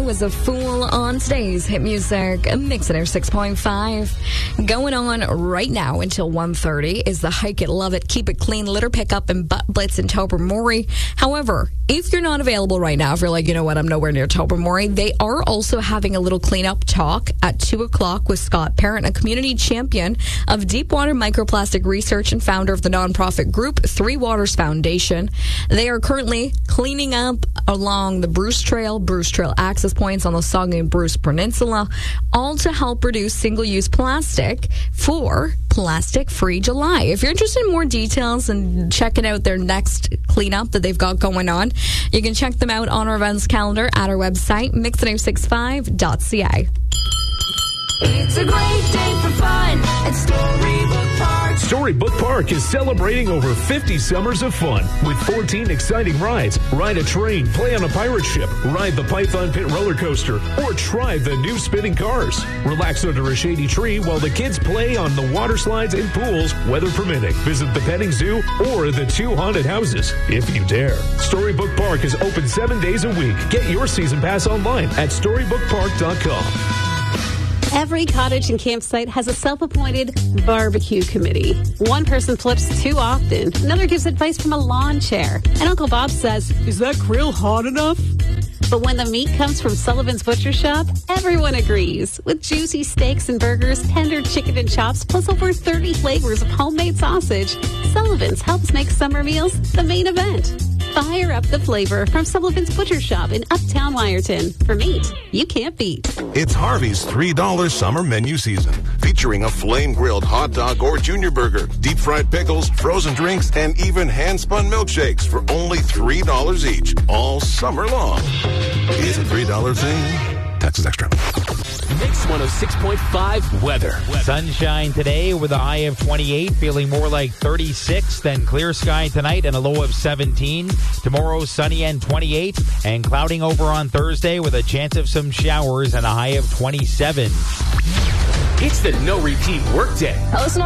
was A Fool on today's hit music, Mix It 6.5. Going on right now until 1:30 is the Hike It, Love It, Keep It Clean litter pickup and butt blitz in Tobermory. However, if you're not available right now, if you're like, you know what, I'm nowhere near Tobermory, they are also having a little cleanup talk at 2 o'clock with Scott Parent, a community champion of deepwater microplastic research and founder of the nonprofit group Three Waters Foundation. They are currently cleaning up along the Bruce Trail access points on the Saugeen Bruce Peninsula, all to help reduce single-use plastic for Plastic-Free July. If you're interested in more details and checking out their next cleanup that they've got going on, you can check them out on our events calendar at our website, mixit965.ca. It's a great day for fun at Storybook Park. Storybook Park is celebrating over 50 summers of fun with 14 exciting rides. Ride a train, play on a pirate ship, ride the Python Pit roller coaster, or try the new spinning cars. Relax under a shady tree while the kids play on the water slides and pools, weather permitting. Visit the petting zoo or the 2 haunted houses, if you dare. Storybook Park is open 7 days a week. Get your season pass online at StorybookPark.com. Every cottage and campsite has a self-appointed barbecue committee. One person flips too often. Another gives advice from a lawn chair. And Uncle Bob says, "Is that grill hot enough?" But when the meat comes from Sullivan's Butcher Shop, everyone agrees. With juicy steaks and burgers, tender chicken and chops, plus over 30 flavors of homemade sausage, Sullivan's helps make summer meals the main event. Fire up the flavor from Sullivan's Butcher Shop in Uptown Wyerton. For meat you can't beat. It's Harvey's $3 summer menu season, featuring a flame-grilled hot dog or junior burger, deep-fried pickles, frozen drinks, and even hand-spun milkshakes for only $3 each, all summer long. It's a $3 thing. Taxes extra. Mix 106.5 weather. Sunshine today with a high of 28, feeling more like 36 than clear sky tonight and a low of 17. Tomorrow, sunny and 28, and clouding over on Thursday with a chance of some showers and a high of 27. It's the no repeat workday. Listen